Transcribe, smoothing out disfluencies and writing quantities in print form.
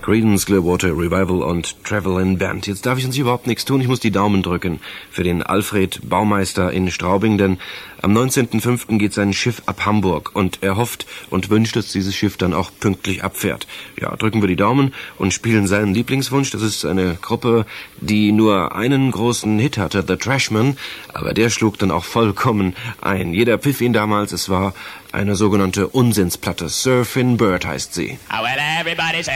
Creedence Clearwater Revival und Travelin' Band. Jetzt darf ich uns überhaupt nichts tun, ich muss die Daumen drücken für den Alfred Baumeister in Straubing, denn am 19.05. geht sein Schiff ab Hamburg und er hofft und wünscht, dass dieses Schiff dann auch pünktlich abfährt. Ja, drücken wir die Daumen und spielen seinen Lieblingswunsch. Das ist eine Gruppe, die nur einen großen Hit hatte, The Trashmen, aber der schlug dann auch vollkommen ein. Jeder pfiff ihn damals, es war eine sogenannte Unsinnsplatte. Surfin' Bird heißt sie. Oh, well, everybody's